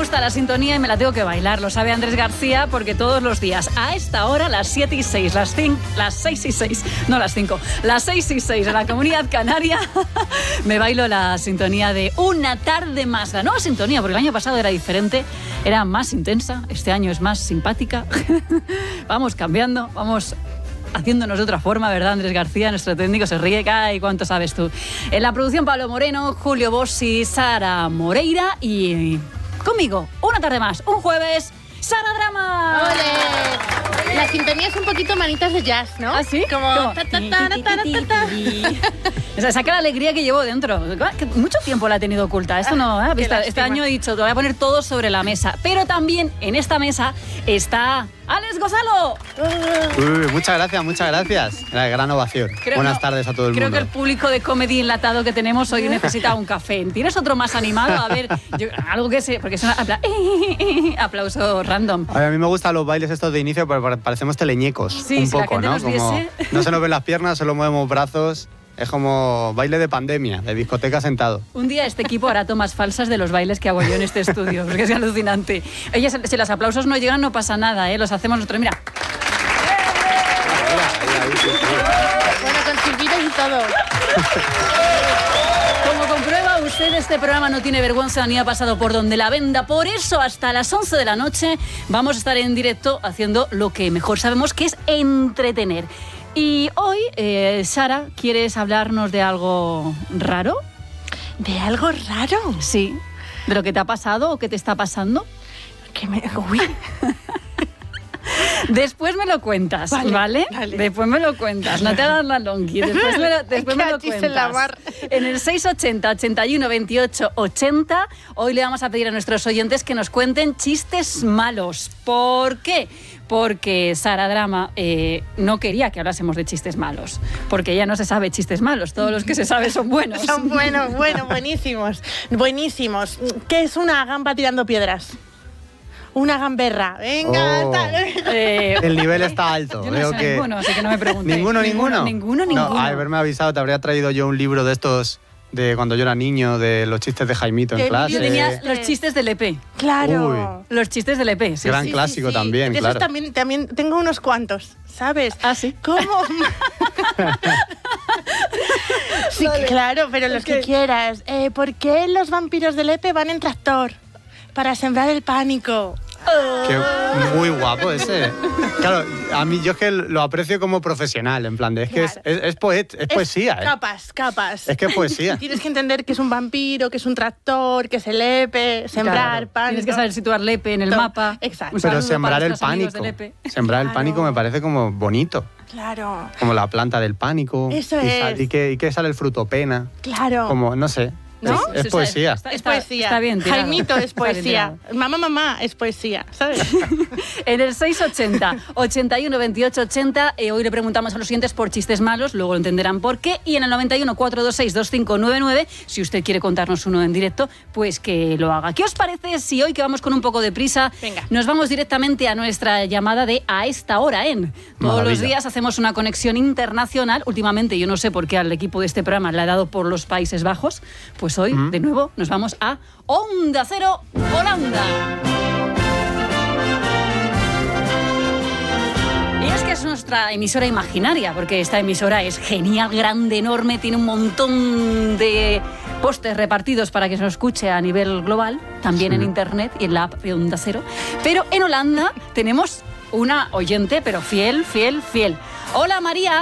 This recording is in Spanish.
gusta la sintonía y me la tengo que bailar. Lo sabe Andrés García porque todos los días a esta hora, las 7 y 6, las 6 y 6, no las 5, las 6 y 6 en la Comunidad Canaria, me bailo la sintonía de Una tarde más. La nueva sintonía, porque el año pasado era diferente, era más intensa, este año es más simpática. Vamos cambiando, vamos haciéndonos de otra forma, ¿verdad? Andrés García, nuestro técnico, se ríe. ¡Ay, cuánto sabes tú! En la producción, Pablo Moreno, Julio Bossi, Sara Moreira y conmigo, una tarde más, un jueves, Sara Drama. ¡Ole! La sintonía es un poquito manitas de jazz, ¿no? ¿Ah, sí? Como... O sea, saca la alegría que llevo dentro. Mucho tiempo la he tenido oculta. Esto no, ¿eh? Este año he dicho, te voy a poner todo sobre la mesa. Pero también en esta mesa está Alex Gonzalo. Muchas gracias. La gran ovación. Buenas tardes a todo el mundo. Creo que el público de Comedy enlatado que tenemos hoy necesita un café. ¿Tienes otro más animado? A ver, algo que sé, porque es un aplauso random. A mí me gustan los bailes estos de inicio, pero parecemos teleñecos. Sí, un si poco, la gente ¿no? nos viese. No se nos ven las piernas, solo movemos brazos. Es como baile de pandemia, de discoteca sentado. Un día este equipo hará tomas falsas de los bailes que hago yo en este estudio, porque es alucinante. Oye, si los aplausos no llegan, no pasa nada, ¿eh? Los hacemos nosotros. Mira. Bueno, con silbidos y todo. Como comprueba usted, este programa no tiene vergüenza ni ha pasado por donde la venda. Por eso, hasta las 11 de la noche vamos a estar en directo haciendo lo que mejor sabemos, que es entretener. Y hoy, Sara, ¿quieres hablarnos de algo raro? ¿De algo raro? Sí. ¿De lo que te ha pasado o que te está pasando? Uy. Después me lo cuentas, ¿vale? Después me lo cuentas, no te hagas la longi. Después me lo cuentas. En el 680 81 28 80, hoy le vamos a pedir a nuestros oyentes que nos cuenten chistes malos. ¿Por qué? Porque Sara Drama no quería que hablásemos de chistes malos, porque ella no se sabe chistes malos, todos los que se sabe son buenos. Son buenísimos. ¿Qué es una gamba tirando piedras? Una gamberra. Venga, el nivel está alto. Yo no sé ninguno, así que no me preguntes. ¿Ninguno? No, haberme avisado, te habría traído yo un libro de estos de cuando yo era niño, de los chistes de Jaimito en clase. Yo tenía los chistes del EP. Claro. Uy. Los chistes del EP. Sí, gran clásico también, de claro. Esos también tengo unos cuantos, ¿sabes? ¿Ah, sí? ¿Cómo? Sí, vale. Claro, pero los que quieras. ¿Por qué los vampiros del EP van en tractor? Para sembrar el pánico. Qué muy guapo ese. Claro, a mí yo es que lo aprecio como profesional, en plan de, es que es poesía. Capas. Es que es poesía. Tienes que entender que es un vampiro, que es un tractor, que es el EPE, sembrar pánico. Tienes que saber situar el EPE en el mapa. Exacto. Pero sembrar el pánico. Sembrar el pánico me parece como bonito. Claro. Como la planta del pánico. Eso es. Y que sale el fruto pena. Claro. Como, no sé. ¿No? Es poesía. Es poesía. Está bien tirado. Jaimito es poesía. Mamá es poesía, ¿sabes? En el 680 81 28 80 hoy le preguntamos a los siguientes por chistes malos, luego lo entenderán por qué. Y en el 91 426 2599, si usted quiere contarnos uno en directo, pues que lo haga. ¿Qué os parece si hoy, que vamos con un poco de prisa, nos vamos directamente a nuestra llamada de A esta hora en? Todos los días hacemos una conexión internacional. Últimamente yo no sé por qué al equipo de este programa le ha dado por los Países Bajos. Pues hoy, de nuevo, nos vamos a Onda Cero, Holanda. Y es que es nuestra emisora imaginaria, porque esta emisora es genial, grande, enorme, tiene un montón de postes repartidos para que se nos escuche a nivel global, también en internet y en la app de Onda Cero. Pero en Holanda tenemos una oyente, pero fiel. Hola, María.